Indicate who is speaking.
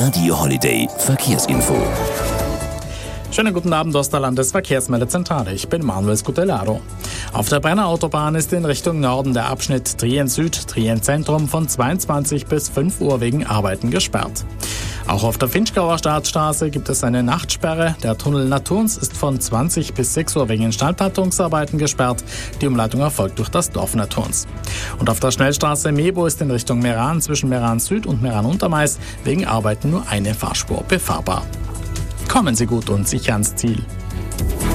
Speaker 1: Radio Holiday Verkehrsinfo.
Speaker 2: Schönen guten Abend aus der Landesverkehrsmeldezentrale. Ich bin Manuel Scutellaro. Auf der Brenner Autobahn ist in Richtung Norden der Abschnitt Trien Süd, Trien Zentrum von 22 bis 5 Uhr wegen Arbeiten gesperrt. Auch auf der Finchgauer Staatsstraße gibt es eine Nachtsperre. Der Tunnel Naturns ist von 20 bis 6 Uhr wegen Instandhaltungsarbeiten gesperrt. Die Umleitung erfolgt durch das Dorf Naturns. Und auf der Schnellstraße Mebo ist in Richtung Meran zwischen Meran Süd und Meran Untermais wegen Arbeiten nur eine Fahrspur befahrbar. Kommen Sie gut und sicher ans Ziel.